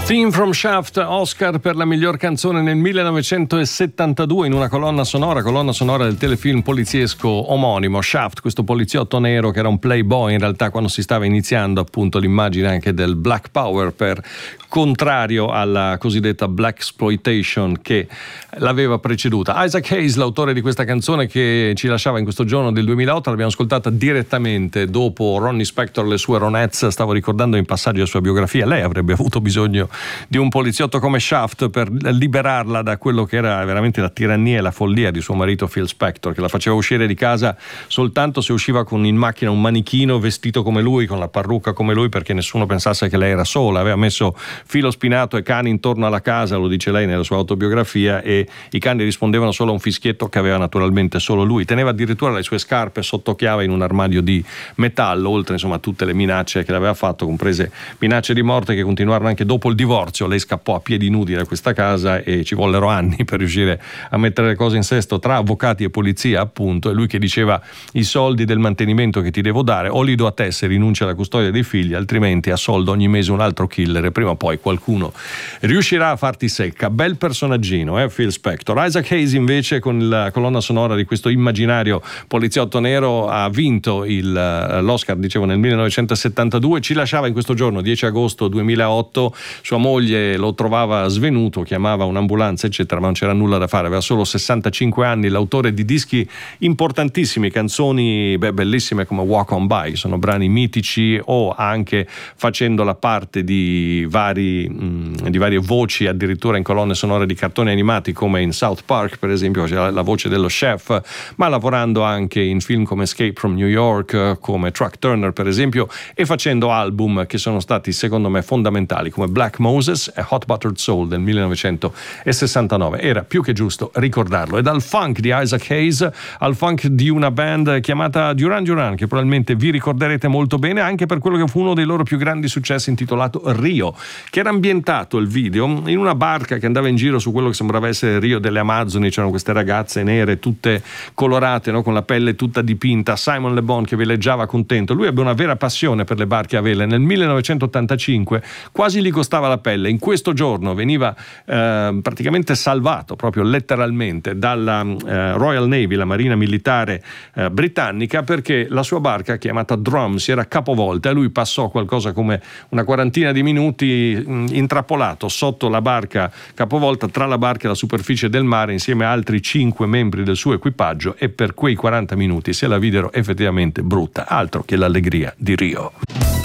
Theme from Shaft, Oscar per la miglior canzone nel 1972 in una colonna sonora del telefilm poliziesco omonimo Shaft, questo poliziotto nero che era un playboy in realtà quando si stava iniziando appunto l'immagine anche del Black Power, per contrario alla cosiddetta Black Exploitation che l'aveva preceduta. Isaac Hayes, l'autore di questa canzone che ci lasciava in questo giorno del 2008, l'abbiamo ascoltata direttamente dopo Ronnie Spector, le sue Ronettes. Stavo ricordando in passaggio la sua biografia, lei avrebbe avuto bisogno di un poliziotto come Shaft per liberarla da quello che era veramente la tirannia e la follia di suo marito Phil Spector, che la faceva uscire di casa soltanto se usciva con in macchina un manichino vestito come lui, con la parrucca come lui, perché nessuno pensasse che lei era sola. Aveva messo filo spinato e cani intorno alla casa, lo dice lei nella sua autobiografia, e i cani rispondevano solo a un fischietto che aveva naturalmente solo lui. Teneva addirittura le sue scarpe sotto chiave in un armadio di metallo, oltre insomma a tutte le minacce che l'aveva fatto, comprese minacce di morte che continuarono anche dopo il divorzio. Lei scappò a piedi nudi da questa casa e ci vollero anni per riuscire a mettere le cose in sesto tra avvocati e polizia, appunto. E lui che diceva: i soldi del mantenimento che ti devo dare o li do a te se rinunci alla custodia dei figli, altrimenti assoldo ogni mese un altro killer e prima o poi qualcuno riuscirà a farti secca. Bel personaggino, Phil Spector. Isaac Hayes invece, con la colonna sonora di questo immaginario poliziotto nero, ha vinto l'Oscar, dicevo, nel 1972. Ci lasciava in questo giorno, 10 agosto 2008. Sua moglie lo trovava svenuto, chiamava un'ambulanza eccetera, ma non c'era nulla da fare, aveva solo 65 anni. L'autore di dischi importantissimi, canzoni bellissime come Walk On By, sono brani mitici, o anche facendo la parte di varie voci addirittura in colonne sonore di cartoni animati come in South Park, per esempio, c'è la voce dello chef, ma lavorando anche in film come Escape from New York, come Truck Turner per esempio, e facendo album che sono stati secondo me fondamentali come Black Moses e Hot Buttered Soul del 1969. Era più che giusto ricordarlo. E dal funk di Isaac Hayes al funk di una band chiamata Duran Duran, che probabilmente vi ricorderete molto bene anche per quello che fu uno dei loro più grandi successi, intitolato Rio, che era ambientato il video in una barca che andava in giro su quello che sembrava essere Rio delle Amazzoni. C'erano queste ragazze nere tutte colorate, no? Con la pelle tutta dipinta, Simon Le Bon che veleggiava contento. Lui ebbe una vera passione per le barche a vela. Nel 1985 quasi gli costava la pelle. In questo giorno veniva praticamente salvato, proprio letteralmente, dalla Royal Navy, la marina militare britannica, perché la sua barca chiamata Drum si era capovolta e lui passò qualcosa come una quarantina di minuti intrappolato sotto la barca capovolta, tra la barca e la superficie del mare, insieme a altri 5 membri del suo equipaggio, e per quei 40 minuti se la videro effettivamente brutta, altro che l'allegria di Rio.